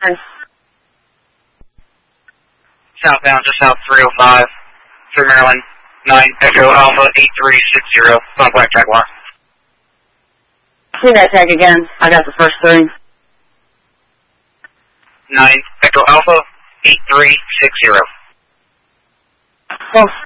Southbound, just south 305 through Maryland. 9 Echo Alpha 8360. On black Jaguar. See that tag again. I got the first three. 9 Echo Alpha 8360. Well,